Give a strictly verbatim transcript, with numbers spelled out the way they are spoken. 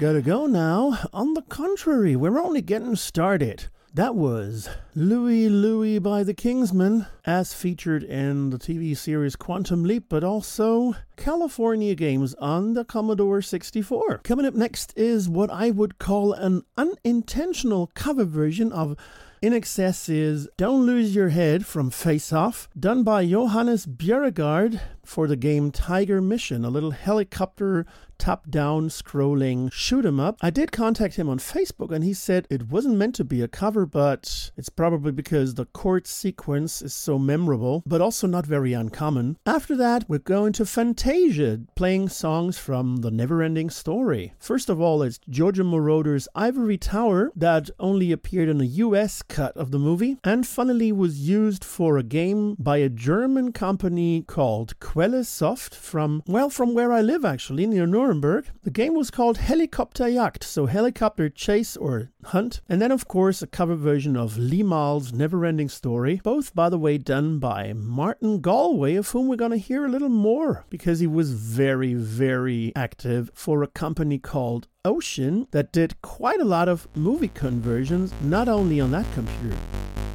Gotta go now. On the contrary, we're only getting started. That was Louie Louie by the Kingsmen, as featured in the T V series Quantum Leap, but also California Games on the Commodore sixty-four. Coming up next is what I would call an unintentional cover version of I N X S's Don't Lose Your Head from Face Off, done by Johannes Bjerregaard for the game Tiger Mission, a little helicopter top-down scrolling shoot-'em-up. I did contact him on Facebook and he said it wasn't meant to be a cover, but it's probably because the chord sequence is so memorable, but also not very uncommon. After that, we're going to Fantasia, playing songs from The Neverending Story. First of all, it's Giorgio Moroder's Ivory Tower that only appeared in a U S cut of the movie, and funnily was used for a game by a German company called Quellesoft from, well, from where I live actually, near Nuremberg. The game was called Helikopterjagd, so helicopter chase or hunt, and then of course a cover version of Limahl's Neverending Story, both by the way done by Martin Galway, of whom we're going to hear a little more, because he was very, very active for a company called Ocean that did quite a lot of movie conversions, not only on that computer.